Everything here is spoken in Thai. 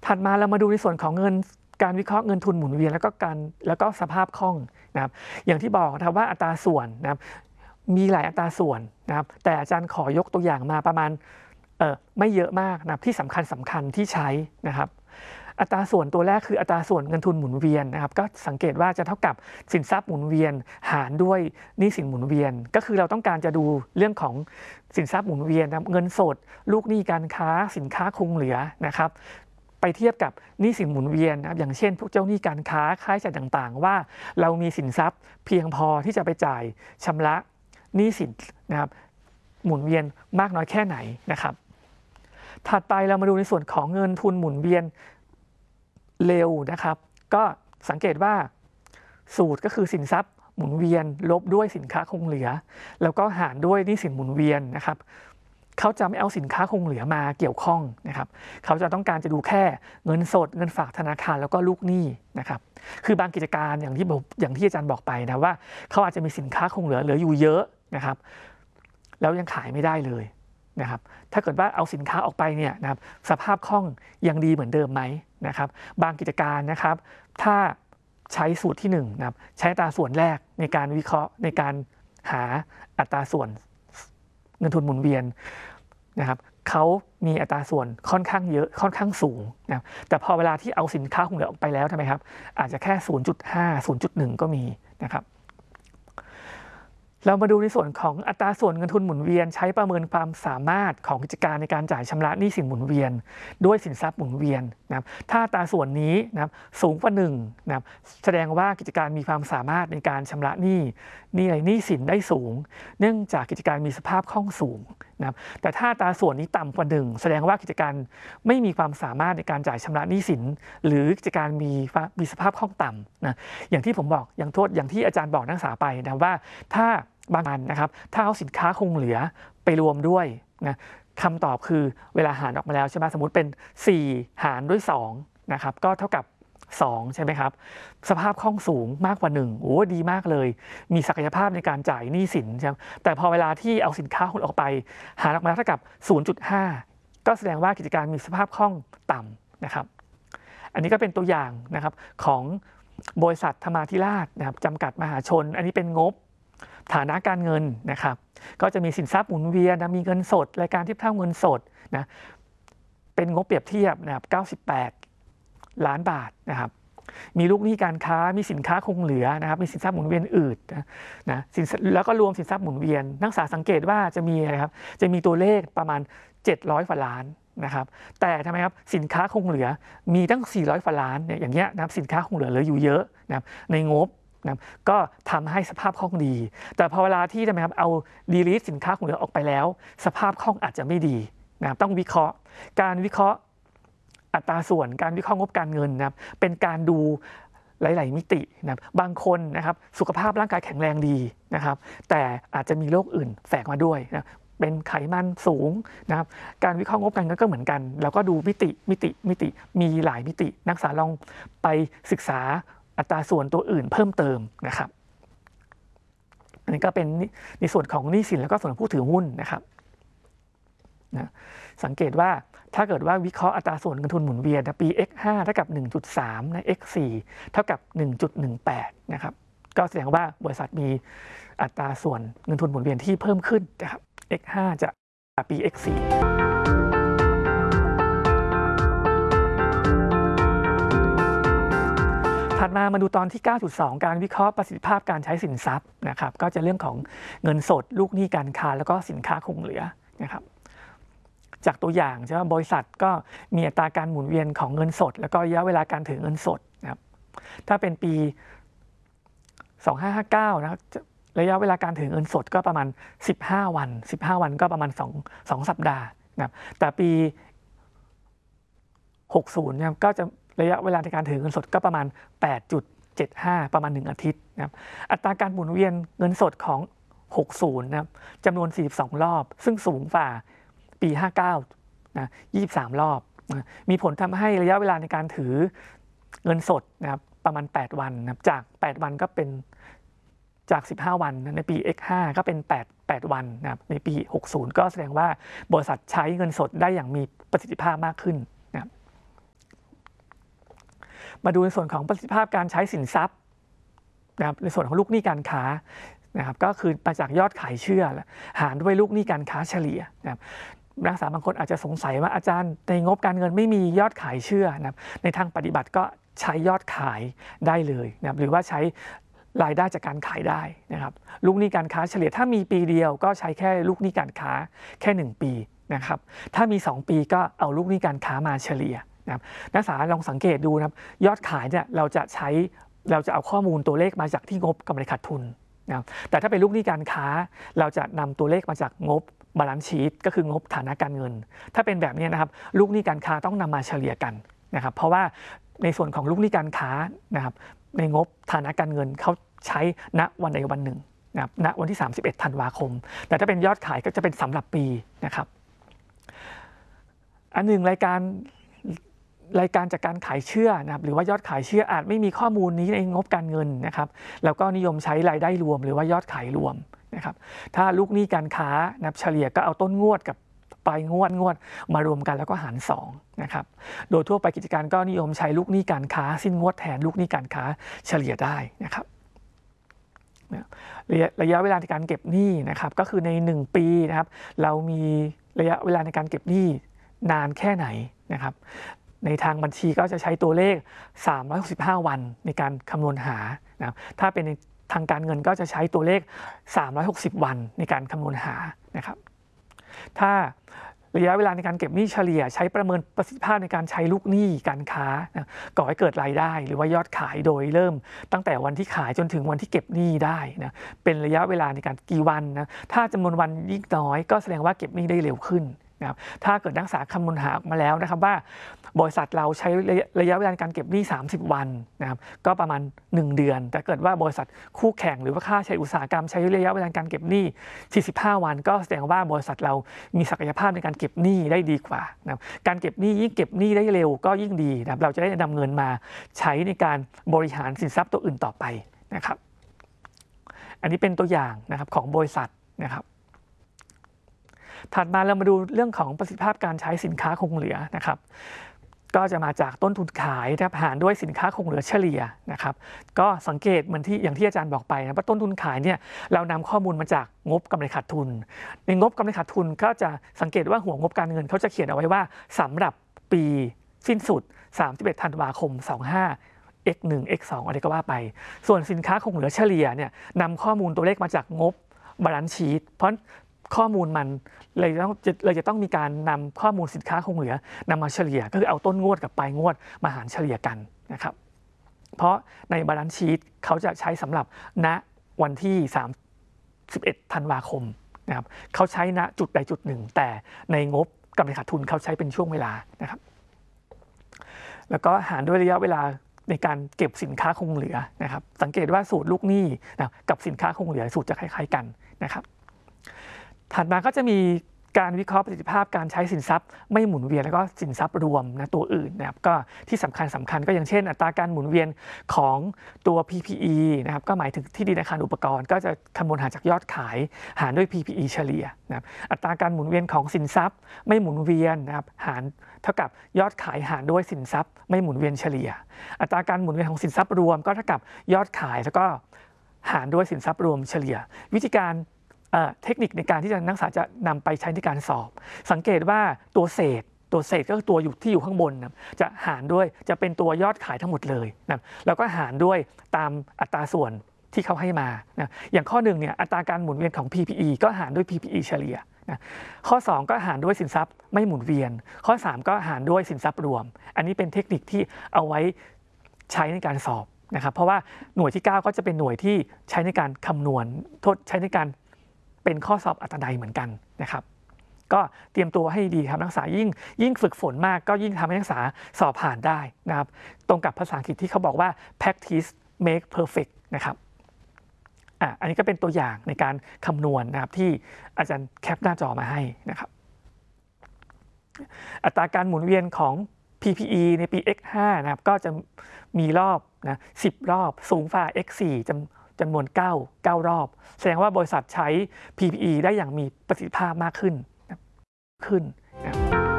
ถัดมาเรามาดูในส่วนของการวิเคราะห์เงินทุนหมุนเวียนแล้วก็สภาพคล่องนะครับอย่างที่บอกนะครับว่าอัตราส่วนนะครับมีหลายอัตราส่วนนะครับแต่อาจารย์ขอยกตัวอย่างมาประมาณไม่เยอะมากนะครับที่สำคัญที่ใช้นะครับอัตราส่วนตัวแรกคืออัตราส่วนเงินทุนหมุนเวียนนะครับก็สังเกตว่าจะเท่ากับสินทรัพย์หมุนเวียนหารด้วยหนี้สินหมุนเวียนก็คือเราต้องการจะดูเรื่องของสินทรัพย์หมุนเวียนนะครับเงินสดลูกหนี้การค้าสินค้าคงเหลือนะครับไปเทียบกับหนี้สินหมุนเวียนนะครับอย่างเช่นพวกเจ้าหนี้การค้าค่าใช้จ่ายต่างๆว่าเรามีสินทรัพย์เพียงพอที่จะไปจ่ายชำระหนี้สินนะครับหมุนเวียนมากน้อยแค่ไหนนะครับถัดไปเรามาดูในส่วนของเงินทุนหมุนเวียนเร็วนะครับก็สังเกตว่าสูตรก็คือสินทรัพย์หมุนเวียนลบด้วยสินค้าคงเหลือแล้วก็หารด้วยหนี้สินหมุนเวียนนะครับเขาจะไม่เอาสินค้าคงเหลือมาเกี่ยวข้องนะครับเขาจะต้องการจะดูแค่เงินสดเงินฝากธนาคารแล้วก็ลูกหนี้นะครับคือบางกิจการอย่างที่อาจารย์บอกไปนะว่าเขาอาจจะมีสินค้าคงเหลืออยู่เยอะนะครับแล้วยังขายไม่ได้เลยนะครับถ้าเกิดว่าเอาสินค้าออกไปเนี่ยนะครับสภาพคล่องยังดีเหมือนเดิมไหมนะครับบางกิจการนะครับถ้าใช้สูตรที่1นะครับใช้อัตราส่วนแรกในการวิเคราะห์ในการหาอัตราส่วนเงินทุนหมุนเวียนนะครับเขามีอัตราส่วนค่อนข้างเยอะค่อนข้างสูงนะแต่พอเวลาที่เอาสินค้าคงเหลือออกไปแล้วทำไมครับอาจจะแค่ 0.5 0.1 ก็มีนะครับเรามาดูในส่วนของอัตราส่วนเงินทุนหมุนเวียนใช้ประเมินความสามารถของกิจการในการจ่ายชำระหนี้สินหมุนเวียนด้วยสินทรัพย์หมุนเวียนนะครับถ้าอัตราส่วนนี้นะครับสูงกว่า1นะครับแสดงว่ากิจการมีความสามารถในการชำระหนี้สินได้สูงเนื่องจากกิจการมีสภาพคล่องสูงนะครับแต่ถ้าอัตราส่วนนี้ต่ำกว่า1แสดงว่ากิจการไม่มีความสามารถในการจ่ายชำระหนี้สินหรือกิจการมีสภาพคล่องต่ำนะอย่างที่ผมบอกอย่างที่อาจารย์บอกนักศึกษาไปนะว่าถ้าบางอันนะครับถ้าเอาสินค้าคงเหลือไปรวมด้วยนะคำตอบคือเวลาหารออกมาแล้วใช่ไหมสมมุติเป็น4หารด้วย2นะครับก็เท่ากับ2ใช่ไหมครับสภาพคล่องสูงมากกว่า1โอ้ดีมากเลยมีศักยภาพในการจ่ายหนี้สินใช่ไหมแต่พอเวลาที่เอาสินค้าคุณออกไปหารออกมาเท่ากับ 0.5 ก็แสดงว่ากิจการมีสภาพคล่องต่ำนะครับอันนี้ก็เป็นตัวอย่างนะครับของบริษัทธรรมาธิราชนะครับจำกัดมหาชนอันนี้เป็นงบฐานะการเงินนะครับก็จะมีสินทรัพย์หมุนเวียนนะมีเงินสดรายการเทียบเท่าเงินสดนะเป็นงบเปรียบเทียบนะครับ98 ล้านบาทนะครับมีลูกหนี้การค้ามีสินค้าคงเหลือนะครับมีสินทรัพย์หมุนเวียนอื่นนะแล้วก็รวมสินทรัพย์หมุนเวียนนักศึกษาสังเกตว่าจะมีอะไรครับจะมีตัวเลขประมาณ700 กว่าล้านนะครับแต่ทำไมครับสินค้าคงเหลือมีตั้ง400 กว่าล้านเนี่ยอย่างเงี้ยนะครับสินค้าคงเหลืออยู่เยอะนะครับในงบนะก็ทำให้สภาพคล่องดีแต่พอเวลาที่ทำไมครับเอาดีลิทสินค้าคงเหลือออกไปแล้วสภาพคล่องอาจจะไม่ดีนะต้องวิเคราะห์การวิเคราะห์อัตราส่วนการวิเคราะห์งบการเงินนะครับเป็นการดูหลายๆมิตินะบางคนนะครับสุขภาพร่างกายแข็งแรงดีนะครับแต่อาจจะมีโรคอื่นแฝงมาด้วยนะเป็นไขมันสูงนะครับการวิเคราะห์งบการเงินก็เหมือนกันเราก็ดูมิติมีหลายมิตินักศึกษาลองไปศึกษาอัตราส่วนตัวอื่นเพิ่มเติมนะครับอันนี้ก็เป็นในส่วนของหนี้สินแล้วก็ส่วนของผู้ถือหุ้นนะครับนะสังเกตว่าถ้าเกิดว่าวิเคราะห์อัตราส่วนเงินทุนหมุนเวียนปี x5 เท่ากับ 1.3 นะ x4 เท่ากับ 1.18 นะครับก็แสดงว่าบริษัทมีอัตราส่วนเงินทุนหมุนเวียนที่เพิ่มขึ้นนะครับ x5 จะปี x4ถัดมาดูตอนที่ 9.2 การวิเคราะห์ประสิทธิภาพการใช้สินทรัพย์นะครับก็จะเรื่องของเงินสดลูกหนี้การค้าแล้วก็สินค้าคงเหลือนะครับจากตัวอย่างใช่ไหมบริษัทก็มีอัตราการหมุนเวียนของเงินสดแล้วก็ระยะเวลาการถือเงินสดนะครับถ้าเป็นปี 2559 นะครับระยะเวลาการถือเงินสดก็ประมาณ15 วันก็ประมาณ2 สัปดาห์นะครับแต่ปี 60 นะครับก็จะระยะเวลาในการถือเงินสดก็ประมาณ 8.75 ประมาณ1 อาทิตย์นะครับอัตราการหมุนเวียนเงินสดของ 60 นะครับจำนวน 42 รอบซึ่งสูงกว่าปี 59 นะ23 รอบนะมีผลทำให้ระยะเวลาในการถือเงินสดนะครับประมาณ8 วันนะครับจาก8 วันก็เป็นจาก15 วันในปี x5 ก็เป็น8 วันนะครับในปี 60 ก็แสดงว่าบริษัทใช้เงินสดได้อย่างมีประสิทธิภาพมากขึ้นนะครับมาดูในส่วนของประสิทธิภาพการใช้สินทรัพย์นะครับในส่วนของลูกหนี้การค้านะครับก็คือมาจากยอดขายเชื่อหารด้วยลูกหนี้การค้าเฉลี่ยนะครับนักศึกษาบางคนอาจจะสงสัยว่าอาจารย์ในงบการเงินไม่มียอดขายเชื่อนะครับในทางปฏิบัติก็ใช้ยอดขายได้เลยนะครับหรือว่าใช้รายได้จากการขายได้นะครับลูกหนี้การค้าเฉลี่ยถ้ามีปีเดียวก็ใช้แค่ลูกหนี้การค้าแค่1 ปีนะครับถ้ามี2 ปีก็เอาลูกหนี้การค้ามาเฉลี่ยนะครับนักศึกษาลองสังเกตดูนะครับยอดขายเนี่ยเราจะเอาข้อมูลตัวเลขมาจากที่งบกำไรขาดทุนนะครับแต่ถ้าเป็นลูกหนี้การค้าเราจะนำตัวเลขมาจากงบบาลานซ์ชีทก็คืองบฐานะการเงินถ้าเป็นแบบนี้นะครับลูกหนี้การค้าต้องนำมาเฉลี่ยกันนะครับเพราะว่าในส่วนของลูกหนี้การค้านะครับในงบฐานะการเงินเขาใช้ณวันใดวันหนึ่งนะครับณวันที่31 ธันวาคมแต่ถ้าเป็นยอดขายก็จะเป็นสำหรับปีนะครับอันหนึ่งรายการจากการขายเชื่อนะครับหรือว่ายอดขายเชื่ออาจไม่มีข้อมูลนี้ในงบการเงินนะครับแล้วก็นิยมใช้รายได้รวมหรือว่ายอดขายรวมนะครับถ้าลูกหนี้การค้านับเฉลี่ยก็เอาต้นงวดกับปลายงวดมารวมกันแล้วก็หาร2นะครับโดยทั่วไปกิจการก็นิยมใช้ลูกหนี้การค้าสิ้นงวดแทนลูกหนี้การค้าเฉลี่ยได้นะครับระยะเวลาในการเก็บหนี้นะครับก็คือใน1 ปีนะครับเรามีระยะเวลาในการเก็บหนี้นานแค่ไหนนะครับในทางบัญชีก็จะใช้ตัวเลข365 วันในการคำนวณหานะครับถ้าเป็นในทางการเงินก็จะใช้ตัวเลข360 วันในการคำนวณหานะครับถ้าระยะเวลาในการเก็บหนี้เฉลี่ยใช้ประเมินประสิทธิภาพในการใช้ลูกหนี้การค้าก่อให้เกิดรายได้หรือว่ายอดขายโดยเริ่มตั้งแต่วันที่ขายจนถึงวันที่เก็บหนี้ได้นะเป็นระยะเวลาในการกี่วันนะถ้าจำนวนวันยิ่งน้อยก็แสดงว่าเก็บหนี้ได้เร็วขึ้นนะครับถ้าเกิดนักศึกษาคำนวณหาออกมาแล้วนะครับว่าบริษัทเราใช้ระยะเวลาการเก็บหนี้30 วันนะครับก็ประมาณ1 เดือนแต่เกิดว่าบริษัทคู่แข่งหรือว่าค่าใช้อุตสาหกรรมใช้ระยะเวลาการเก็บหนี้45 วันก็แสดงว่าบริษัทเรามีศักยภาพในการเก็บหนี้ได้ดีกว่านะครับการเก็บหนี้ยิ่งเก็บหนี้ได้เร็วก็ยิ่งดีนะครับเราจะได้นำเงินมาใช้ในการบริหารสินทรัพย์ตัวอื่นต่อไปนะครับอันนี้เป็นตัวอย่างนะครับของบริษัทนะครับถัดมาเรามาดูเรื่องของประสิทธิภาพการใช้สินค้าคงเหลือนะครับก็จะมาจากต้นทุนขายหารด้วยสินค้าคงเหลือเฉลี่ยนะครับก็สังเกตเหมือนที่อย่างที่อาจารย์บอกไปนะว่าต้นทุนขายเนี่ยเรานำข้อมูลมาจากงบกำไรขาดทุนในงบกำไรขาดทุนก็จะสังเกตว่าหัวงบการเงินเขาจะเขียนเอาไว้ว่าสำหรับปีสิ้นสุด31 ธันวาคม 25 x1 x2 อะไรก็ว่าไปส่วนสินค้าคงเหลือเฉลี่ยเนี่ยนำข้อมูลตัวเลขมาจากงบบาลานซ์ชีทเพราะข้อมูลมันเลยจะต้องมีการนำข้อมูลสินค้าคงเหลือนำมาเฉลี่ยก็คือเอาต้นงวดกับปลายงวดมาหารเฉลี่ยกันนะครับเพราะในบาลานซ์ชีทเขาจะใช้สำหรับณวันที่31 ธันวาคมนะครับเขาใช้ณจุดใดจุดหนึ่งแต่ในงบกำไรขาดทุนเขาใช้เป็นช่วงเวลานะครับแล้วก็หารด้วยระยะเวลาในการเก็บสินค้าคงเหลือนะครับสังเกตว่าสูตรลูกหนี้นะกับสินค้าคงเหลือสูตรจะคล้ายๆกันนะครับถัดมาก็จะมีการวิเคราะห์ประสิทธิภาพการใช้สินทรัพย์ไม่หมุนเวียนแล้วก็สินทรัพย์รวมนะตัวอื่นนะครับก็ที่สำคัญก็อย่างเช่นอัตราการหมุนเวียนของตัว PPE นะครับก็หมายถึงที่ดินอาคารอุปกรณ์ก็จะคำนวณหารจากยอดขายหารด้วย PPE เฉลี่ยนะครับอัตราการหมุนเวียนของสินทรัพย์ไม่หมุนเวียนนะครับหารเท่ากับยอดขายหารด้วยสินทรัพย์ไม่หมุนเวียนเฉลี่ยอัตราการหมุนเวียนของสินทรัพย์รวมก็เท่ากับยอดขายแล้วก็หารด้วยสินทรัพย์รวมเฉลี่ยวิธีการเทคนิคในการที่นักศึกษาจะนำไปใช้ในการสอบสังเกตว่าตัวเศษก็คือตัวที่อยู่ข้างบนนะจะหารด้วยจะเป็นตัวยอดขายทั้งหมดเลยนะแล้วก็หารด้วยตามอัตราส่วนที่เขาให้มานะอย่างข้อ1เนี่ยอัตราการหมุนเวียนของ PPE ก็หารด้วย PPE เฉลี่ยนะข้อ2ก็หารด้วยสินทรัพย์ไม่หมุนเวียนข้อ3ก็หารด้วยสินทรัพย์รวมอันนี้เป็นเทคนิคที่เอาไว้ใช้ในการสอบนะครับเพราะว่าหน่วยที่9ก็จะเป็นหน่วยที่ใช้ในการคำนวณใช้ในการเป็นข้อสอบอัตนัยเหมือนกันนะครับก็เตรียมตัวให้ดีครับนักศึกษายิ่งฝึกฝนมากก็ยิ่งทำให้นักศึกษาสอบผ่านได้นะครับตรงกับภาษาอังกฤษที่เขาบอกว่า practice make perfect นะครับอันนี้ก็เป็นตัวอย่างในการคำนวณนะครับที่อาจารย์แคปหน้าจอมาให้นะครับอัตราการหมุนเวียนของ PPE ในปี X5 นะครับก็จะมีรอบนะ10 รอบสูงกว่า X4 จำนวน9 รอบแสดงว่าบริษัทใช้ PPE ได้อย่างมีประสิทธิภาพมากขึ้นนะ